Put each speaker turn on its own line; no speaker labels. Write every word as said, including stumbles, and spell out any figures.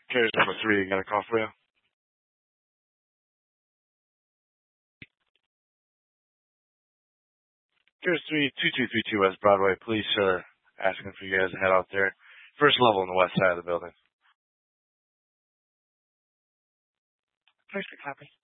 Carriers number three, got a call for you. Carriers three, two two three two West Broadway. Police are asking for you guys to head out there. First level on the west side of the building.
Perfect copy.